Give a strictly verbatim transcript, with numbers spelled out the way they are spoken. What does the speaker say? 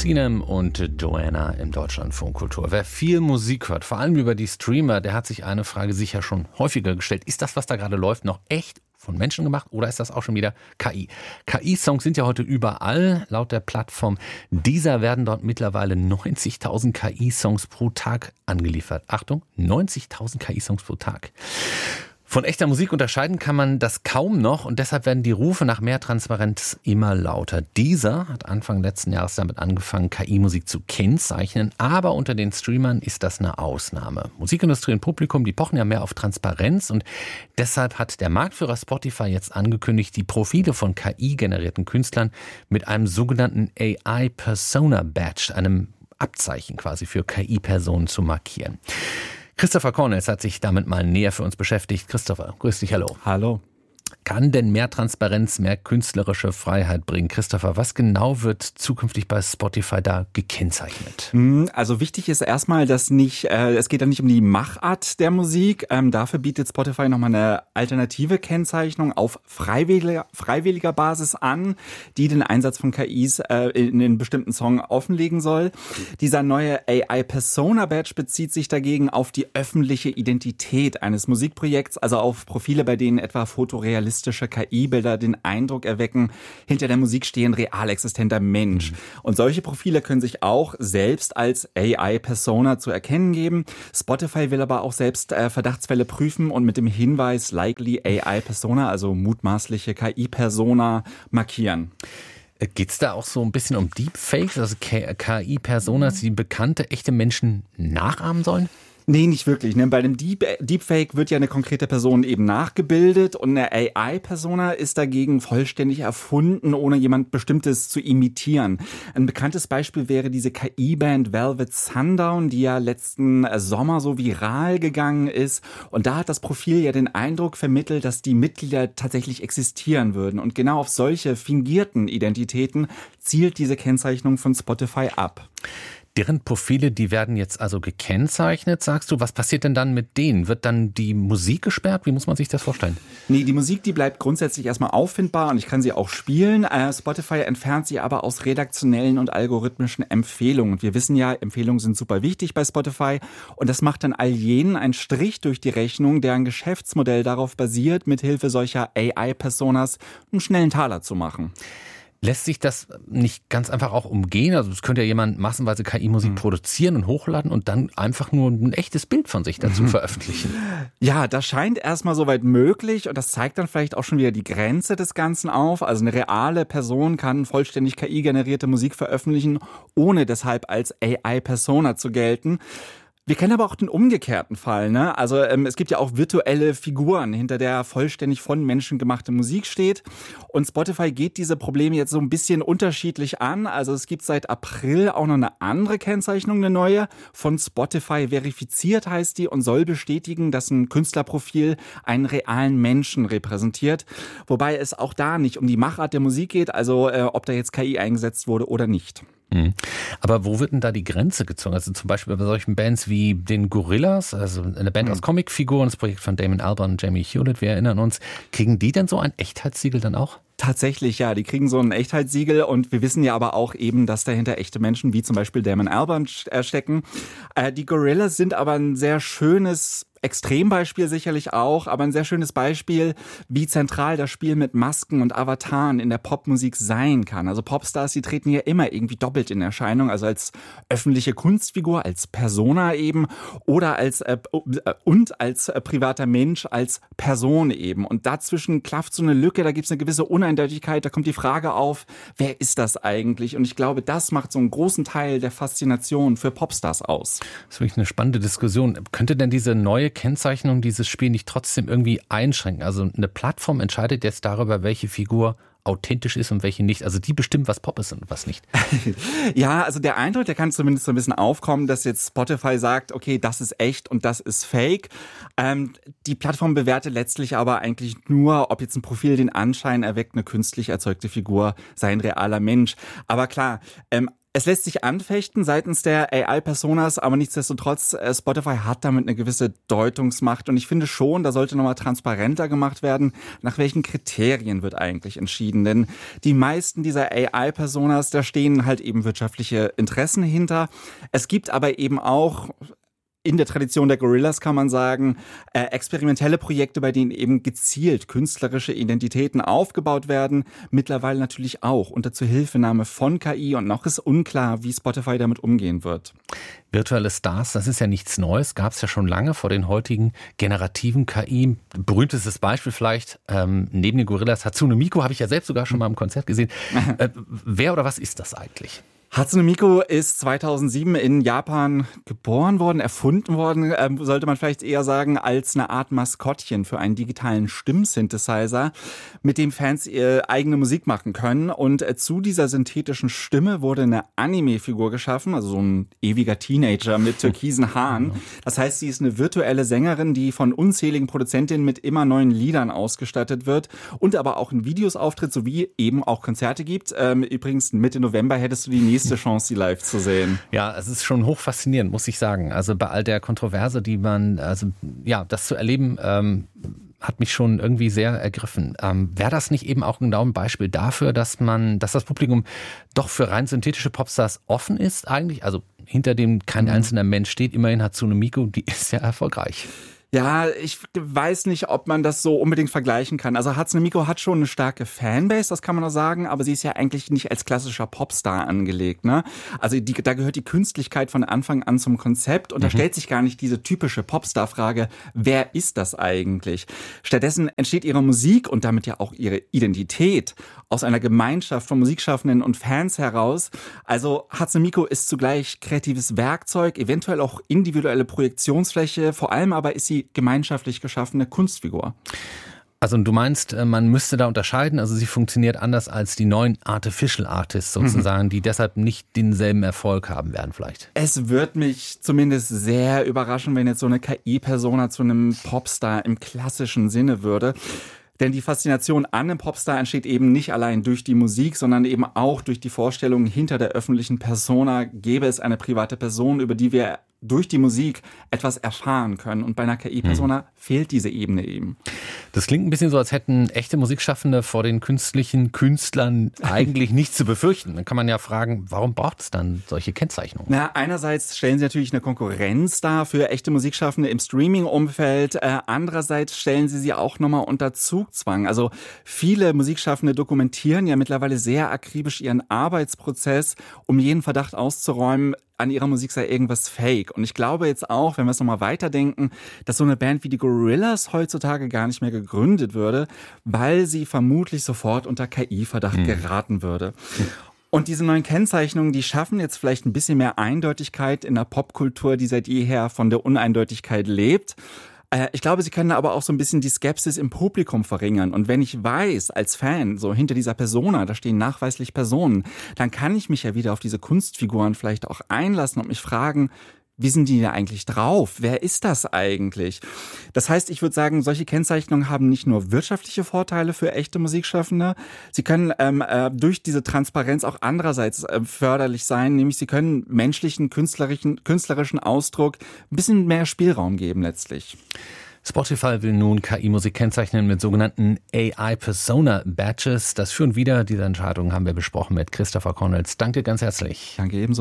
Sinem und Joanna im Deutschlandfunk Kultur. Wer viel Musik hört, vor allem über die Streamer, der hat sich eine Frage sicher schon häufiger gestellt. Ist das, was da gerade läuft, noch echt von Menschen gemacht oder ist das auch schon wieder K I? K I-Songs sind ja heute überall. Laut der Plattform Deezer werden dort mittlerweile neunzigtausend K I-Songs pro Tag angeliefert. Achtung, neunzigtausend K I-Songs pro Tag. Von echter Musik unterscheiden kann man das kaum noch und deshalb werden die Rufe nach mehr Transparenz immer lauter. Deezer hat Anfang letzten Jahres damit angefangen, K I-Musik zu kennzeichnen, aber unter den Streamern ist das eine Ausnahme. Musikindustrie und Publikum, die pochen ja mehr auf Transparenz und deshalb hat der Marktführer Spotify jetzt angekündigt, die Profile von K I-generierten Künstlern mit einem sogenannten A I-Persona-Badge, einem Abzeichen quasi für K I-Personen zu markieren. Christopher Cornels hat sich damit mal näher für uns beschäftigt. Christopher, grüß dich, hallo. Hallo. Kann denn mehr Transparenz, mehr künstlerische Freiheit bringen? Christopher, was genau wird zukünftig bei Spotify da gekennzeichnet? Also wichtig ist erstmal, dass nicht, äh, es geht ja nicht um die Machart der Musik. Ähm, dafür bietet Spotify nochmal eine alternative Kennzeichnung auf freiwilliger, freiwilliger Basis an, die den Einsatz von K Is äh, in einen bestimmten Song offenlegen soll. Dieser neue A I-Persona-Badge bezieht sich dagegen auf die öffentliche Identität eines Musikprojekts, also auf Profile, bei denen etwa fotorealistische K I-Bilder den Eindruck erwecken, hinter der Musik steht ein real existenter Mensch. Mhm. Und solche Profile können sich auch selbst als A I-Persona zu erkennen geben. Spotify will aber auch selbst äh, Verdachtsfälle prüfen und mit dem Hinweis likely A I-Persona, also mutmaßliche K I-Persona, markieren. Geht's da auch so ein bisschen um Deepfakes, also K I-Personas, die bekannte, echte Menschen nachahmen sollen? Nee, nicht wirklich. Bei dem Deep, Deepfake wird ja eine konkrete Person eben nachgebildet und eine A I-Persona ist dagegen vollständig erfunden, ohne jemand Bestimmtes zu imitieren. Ein bekanntes Beispiel wäre diese K I-Band Velvet Sundown, die ja letzten Sommer so viral gegangen ist. Und da hat das Profil ja den Eindruck vermittelt, dass die Mitglieder tatsächlich existieren würden. Und genau auf solche fingierten Identitäten zielt diese Kennzeichnung von Spotify ab. Deren Profile, die werden jetzt also gekennzeichnet, sagst du. Was passiert denn dann mit denen? Wird dann die Musik gesperrt? Wie muss man sich das vorstellen? Nee, die Musik, die bleibt grundsätzlich erstmal auffindbar und ich kann sie auch spielen. Äh, Spotify entfernt sie aber aus redaktionellen und algorithmischen Empfehlungen. Und wir wissen ja, Empfehlungen sind super wichtig bei Spotify. Und das macht dann all jenen einen Strich durch die Rechnung, deren Geschäftsmodell darauf basiert, mithilfe solcher A I-Personas einen schnellen Taler zu machen. Lässt sich das nicht ganz einfach auch umgehen? Also es könnte ja jemand massenweise K I-Musik mhm. produzieren und hochladen und dann einfach nur ein echtes Bild von sich dazu mhm. veröffentlichen. Ja, das scheint erstmal soweit möglich und das zeigt dann vielleicht auch schon wieder die Grenze des Ganzen auf. Also eine reale Person kann vollständig K I-generierte Musik veröffentlichen, ohne deshalb als A I-Persona zu gelten. Wir kennen aber auch den umgekehrten Fall, ne? Also ähm, es gibt ja auch virtuelle Figuren, hinter der vollständig von Menschen gemachte Musik steht. Und Spotify geht diese Probleme jetzt so ein bisschen unterschiedlich an. Also es gibt seit April auch noch eine andere Kennzeichnung, eine neue. Von Spotify verifiziert heißt die und soll bestätigen, dass ein Künstlerprofil einen realen Menschen repräsentiert. Wobei es auch da nicht um die Machart der Musik geht, also äh, ob da jetzt K I eingesetzt wurde oder nicht. Mhm. Aber wo wird denn da die Grenze gezogen? Also zum Beispiel bei solchen Bands wie den Gorillas, also eine Band mhm. aus Comicfiguren, das Projekt von Damon Albarn und Jamie Hewlett, wir erinnern uns, kriegen die denn so ein Echtheitssiegel dann auch? Tatsächlich, ja, die kriegen so ein Echtheitssiegel und wir wissen ja aber auch eben, dass dahinter echte Menschen wie zum Beispiel Damon Albarn stecken. Äh, die Gorillas sind aber ein sehr schönes Extrembeispiel sicherlich auch, aber ein sehr schönes Beispiel, wie zentral das Spiel mit Masken und Avataren in der Popmusik sein kann. Also Popstars, die treten ja immer irgendwie doppelt in Erscheinung, also als öffentliche Kunstfigur, als Persona eben oder als äh, und als äh, privater Mensch, als Person eben. Und dazwischen klafft so eine Lücke, da gibt es eine gewisse Uneindeutigkeit, da kommt die Frage auf, wer ist das eigentlich? Und ich glaube, das macht so einen großen Teil der Faszination für Popstars aus. Das ist wirklich eine spannende Diskussion. Könnte denn diese neue Kennzeichnung dieses Spiel nicht trotzdem irgendwie einschränken? Also eine Plattform entscheidet jetzt darüber, welche Figur authentisch ist und welche nicht. Also die bestimmt, was Pop ist und was nicht. Ja, also der Eindruck, der kann zumindest so ein bisschen aufkommen, dass jetzt Spotify sagt, okay, das ist echt und das ist fake. Ähm, die Plattform bewertet letztlich aber eigentlich nur, ob jetzt ein Profil den Anschein erweckt, eine künstlich erzeugte Figur sei ein realer Mensch. Aber klar, ähm, Es lässt sich anfechten seitens der A I-Personas, aber nichtsdestotrotz, äh, Spotify hat damit eine gewisse Deutungsmacht und ich finde schon, da sollte nochmal transparenter gemacht werden, nach welchen Kriterien wird eigentlich entschieden, denn die meisten dieser A I-Personas, da stehen halt eben wirtschaftliche Interessen hinter. Es gibt aber eben auch in der Tradition der Gorillaz kann man sagen, äh, experimentelle Projekte, bei denen eben gezielt künstlerische Identitäten aufgebaut werden, mittlerweile natürlich auch unter Zuhilfenahme von K I und noch ist unklar, wie Spotify damit umgehen wird. Virtuelle Stars, das ist ja nichts Neues, gab es ja schon lange vor den heutigen generativen K I. Berühmtestes Beispiel vielleicht, ähm, neben den Gorillaz Hatsune Miku, habe ich ja selbst sogar schon mal im Konzert gesehen. Äh, wer oder was ist das eigentlich? Hatsune Miku ist zweitausendsieben in Japan geboren worden, erfunden worden, äh, sollte man vielleicht eher sagen, als eine Art Maskottchen für einen digitalen Stimmsynthesizer, mit dem Fans ihre eigene Musik machen können. Und äh, zu dieser synthetischen Stimme wurde eine Anime-Figur geschaffen, also so ein ewiger Teenager mit türkisen Haaren. Das heißt, sie ist eine virtuelle Sängerin, die von unzähligen Produzentinnen mit immer neuen Liedern ausgestattet wird und aber auch in Videos auftritt, sowie eben auch Konzerte gibt. Ähm, übrigens, Mitte November hättest du die nächste Chance, sie live zu sehen. Ja, es ist schon hoch faszinierend, muss ich sagen. Also bei all der Kontroverse, die man, also ja, das zu erleben, ähm, hat mich schon irgendwie sehr ergriffen. Ähm, wäre das nicht eben auch genau ein Beispiel dafür, dass man, dass das Publikum doch für rein synthetische Popstars offen ist eigentlich? Also hinter dem kein mhm. einzelner Mensch steht. Immerhin Hatsune Miku, die ist ja erfolgreich. Ja, ich weiß nicht, ob man das so unbedingt vergleichen kann. Also Hatsune Miku hat schon eine starke Fanbase, das kann man noch sagen, aber sie ist ja eigentlich nicht als klassischer Popstar angelegt, ne? Also die, da gehört die Künstlichkeit von Anfang an zum Konzept und mhm. da stellt sich gar nicht diese typische Popstar-Frage, wer ist das eigentlich? Stattdessen entsteht ihre Musik und damit ja auch ihre Identität aus einer Gemeinschaft von Musikschaffenden und Fans heraus. Also Hatsune Miku ist zugleich kreatives Werkzeug, eventuell auch individuelle Projektionsfläche, vor allem aber ist sie gemeinschaftlich geschaffene Kunstfigur. Also du meinst, man müsste da unterscheiden, also sie funktioniert anders als die neuen Artificial Artists sozusagen, mhm. die deshalb nicht denselben Erfolg haben werden vielleicht. Es wird mich zumindest sehr überraschen, wenn jetzt so eine K I-Persona zu einem Popstar im klassischen Sinne würde. Denn die Faszination an einem Popstar entsteht eben nicht allein durch die Musik, sondern eben auch durch die Vorstellung, hinter der öffentlichen Persona gäbe es eine private Person, über die wir durch die Musik etwas erfahren können. Und bei einer K I-Persona hm. fehlt diese Ebene eben. Das klingt ein bisschen so, als hätten echte Musikschaffende vor den künstlichen Künstlern eigentlich nichts zu befürchten. Dann kann man ja fragen, warum braucht es dann solche Kennzeichnungen? Na, einerseits stellen sie natürlich eine Konkurrenz dar für echte Musikschaffende im Streaming-Umfeld. Äh, andererseits stellen sie sie auch nochmal unter Zugzwang. Also viele Musikschaffende dokumentieren ja mittlerweile sehr akribisch ihren Arbeitsprozess, um jeden Verdacht auszuräumen, an ihrer Musik sei irgendwas fake. Und ich glaube jetzt auch, wenn wir es nochmal weiterdenken, dass so eine Band wie die Gorillaz heutzutage gar nicht mehr gegründet würde, weil sie vermutlich sofort unter K I-Verdacht mhm. geraten würde. Mhm. Und diese neuen Kennzeichnungen, die schaffen jetzt vielleicht ein bisschen mehr Eindeutigkeit in der Popkultur, die seit jeher von der Uneindeutigkeit lebt. Ich glaube, sie können aber auch so ein bisschen die Skepsis im Publikum verringern. Und wenn ich weiß, als Fan, so hinter dieser Persona, da stehen nachweislich Personen, dann kann ich mich ja wieder auf diese Kunstfiguren vielleicht auch einlassen und mich fragen, wie sind die da eigentlich drauf? Wer ist das eigentlich? Das heißt, ich würde sagen, solche Kennzeichnungen haben nicht nur wirtschaftliche Vorteile für echte Musikschaffende, sie können ähm, äh, durch diese Transparenz auch andererseits äh, förderlich sein, nämlich sie können menschlichen, künstlerischen, künstlerischen Ausdruck ein bisschen mehr Spielraum geben letztlich. Spotify will nun K I-Musik kennzeichnen mit sogenannten A I-Persona-Badges. Das führen wieder, diese Entscheidung haben wir besprochen mit Christopher Cornels. Danke ganz herzlich. Danke ebenso.